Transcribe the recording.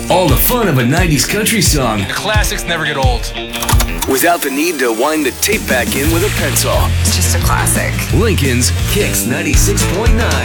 All the fun of a 90s country song The classics never get old. without the need to wind the tape back in with a pencil. It's just a classic. Lincoln's Kicks 96.9.